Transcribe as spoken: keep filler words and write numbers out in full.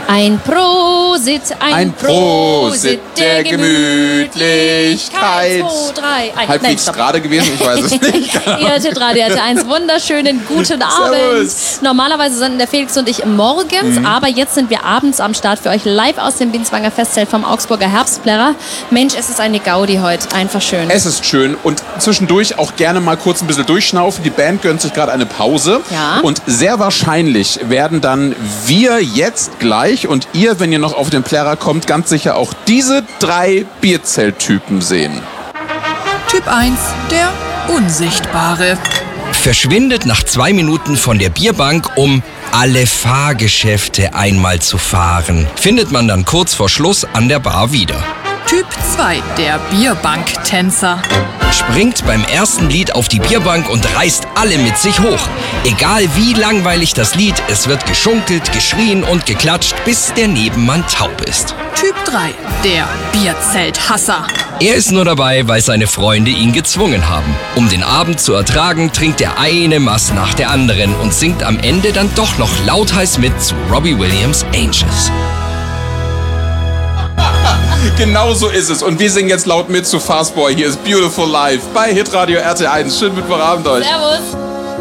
Ein Prosit, ein, Ein Prosit der Gemütlichkeit. Eins, zwei, drei. Ein, Halb nein, fix gerade gewesen, ich weiß es nicht. Ihr hörtet Radio R T eins. Wunderschönen guten Abend. Servus. Normalerweise senden der Felix und ich morgens, mhm. aber jetzt sind wir abends am Start für euch live aus dem Binswanger Festzelt vom Augsburger Herbstplärrer. Mensch, es ist eine Gaudi heute. Einfach schön. Es ist schön und zwischendurch auch gerne mal kurz ein bisschen durchschnaufen. Die Band gönnt sich gerade eine Pause. Ja. Und sehr wahrscheinlich werden dann wir jetzt gleich und ihr, wenn ihr noch auf den Plärrer kommt, ganz sicher auch diese drei Bierzelttypen sehen. Typ eins, der Unsichtbare. Verschwindet nach zwei Minuten von der Bierbank, um alle Fahrgeschäfte einmal zu fahren. Findet man dann kurz vor Schluss an der Bar wieder. Typ zwei, der Bierbanktänzer. Springt beim ersten Lied auf die Bierbank und reißt alle mit sich hoch. Egal wie langweilig das Lied, es wird geschunkelt, geschrien und geklatscht, bis der Nebenmann taub ist. Typ drei, der Bierzelthasser. Er ist nur dabei, weil seine Freunde ihn gezwungen haben. Um den Abend zu ertragen, trinkt er eine Maß nach der anderen und singt am Ende dann doch noch lautheiß mit zu Robbie Williams' Angels. Genau so ist es. Und wir singen jetzt laut mit zu Fastboy. Hier ist Beautiful Life bei Hitradio R T eins. Schönen Mittwochabend euch. Servus.